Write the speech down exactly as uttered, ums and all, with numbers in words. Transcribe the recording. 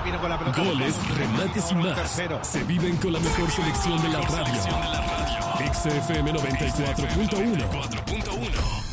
viene con la pelota. Goles, remates y más. Se viven con la mejor selección de la radio. X F M noventa y cuatro punto uno.